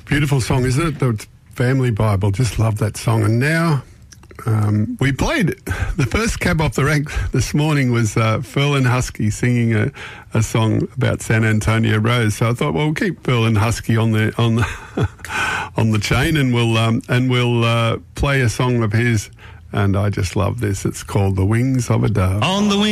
Beautiful song, isn't it? The Family Bible. Just love that song. And now we played the first cab off the rank this morning was Ferlin Husky singing a song about San Antonio Rose. So I thought, well, we'll keep Ferlin Husky on the on the chain, and we'll play a song of his. And I just love this. It's called "The Wings of a Dove." On the